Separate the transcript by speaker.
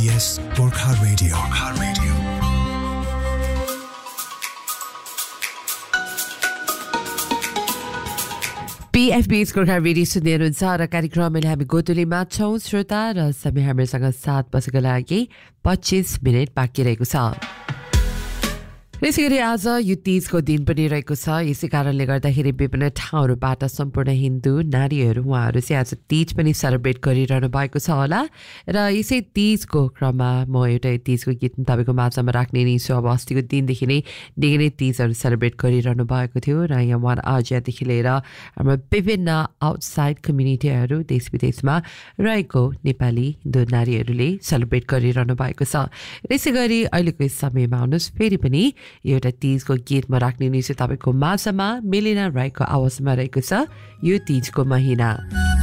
Speaker 1: Yes, Gorkha Radio. Gorkha Radio.
Speaker 2: PFB's Gorkha Radio सुन्दै हुनुहुन्छ र कार्यक्रमले हामी गोतुलीमा छौं श्रोता र समय हामीसँग 7 बजेको लागि 25 मिनेट बाँकी रहेको छ। यसैगरी आज यो तीजको दिन पनि रहेको छ। यसै कारणले गर्दाखेरि विभिन्न ठाउँहरूबाट सम्पूर्ण हिन्दू नारीहरू उहाँहरू चाहिँ आज तीज पनि सेलिब्रेट गरिरहनु भएको छ होला र यसै तीजको क्रममा म एउटा तीजको गीत तपाईँको माझमा राख्ने नै छु। अब अस्तिको दिनदेखि नै निकै नै तीजहरू सेलिब्रेट गरिरहनु भएको थियो र यहाँ वान आजदेखि लिएर हाम्रो विभिन्न आउटसाइड कम्युनिटीहरू देश विदेशमा रहेको नेपाली हिन्दू नारीहरूले सेलिब्रेट गरिरहनु भएको छ। यसै गरी अहिलेको समयमा आउनुहोस् फेरि पनि एउटा तीजको गीत म राख्ने नै छु तपाईँको माझमा। मेलिना राईको आवाजमा रहेको छ यो तीजको महिना।